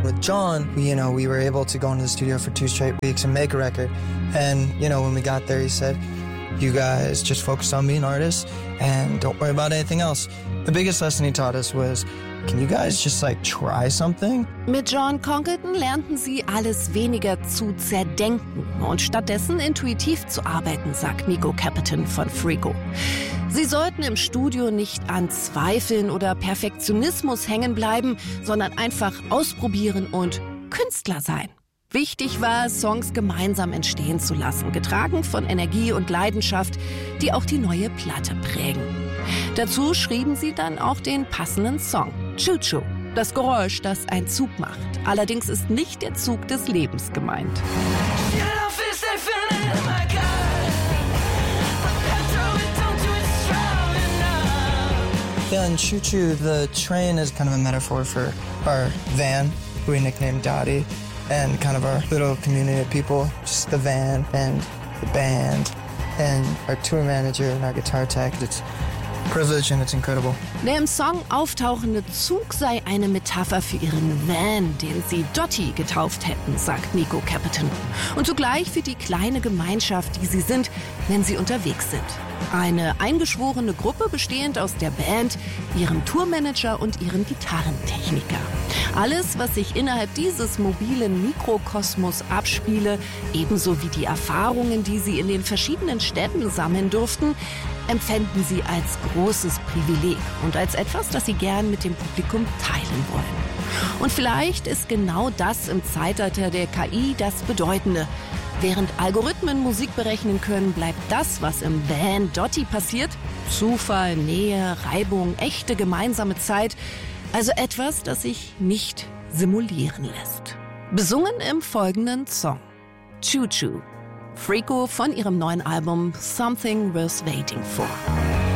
with John, we were able to go into the studio for 2 straight weeks and make a record. And, when we got there, he said, you guys just focus on being artists and don't worry about anything else. The biggest lesson he taught us was, can you guys just try something? Mit John Congleton lernten sie, alles weniger zu zerdenken und stattdessen intuitiv zu arbeiten, sagt Nico Capitan von Freako. Sie sollten im Studio nicht an Zweifeln oder Perfektionismus hängen bleiben, sondern einfach ausprobieren und Künstler sein. Wichtig war, Songs gemeinsam entstehen zu lassen, getragen von Energie und Leidenschaft, die auch die neue Platte prägen. Dazu schrieben sie dann auch den passenden Song, Choo Choo, das Geräusch, das ein Zug macht. Allerdings ist nicht der Zug des Lebens gemeint. Yeah, in Choo Choo, the train is kind of a metaphor for our van, who we nicknamed Dottie, and kind of our little community of people, just the van and the band and our tour manager and our guitar tech. It's a privilege and it's incredible. Der im Song auftauchende Zug sei eine Metapher für ihren Van, den sie Dottie getauft hätten, sagt Nico Capitan. Und zugleich für die kleine Gemeinschaft, die sie sind, wenn sie unterwegs sind. Eine eingeschworene Gruppe bestehend aus der Band, ihrem Tourmanager und ihrem Gitarrentechniker. Alles, was sich innerhalb dieses mobilen Mikrokosmos abspiele, ebenso wie die Erfahrungen, die sie in den verschiedenen Städten sammeln durften, empfänden sie als großes Privileg und als etwas, das sie gern mit dem Publikum teilen wollen. Und vielleicht ist genau das im Zeitalter der KI das Bedeutende. Während Algorithmen Musik berechnen können, bleibt das, was im Van Dottie passiert, Zufall, Nähe, Reibung, echte gemeinsame Zeit, also etwas, das sich nicht simulieren lässt. Besungen im folgenden Song. Choo Choo. Freako von ihrem neuen Album Something Worth Waiting For.